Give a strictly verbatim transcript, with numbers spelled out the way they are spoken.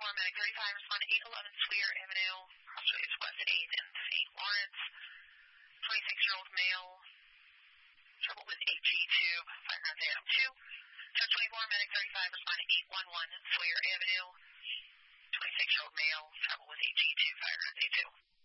Medic thirty-five, respond to eight eleven Sweer Avenue, Crossways West at eighth and Saint Lawrence. twenty-six-year-old male, trouble with A G tube, fire grounds A M two. Charge twenty-four, Medic thirty-five, respond to eight one one Sweer Avenue. twenty-six-year-old male, trouble with A G tube, fire grounds A two.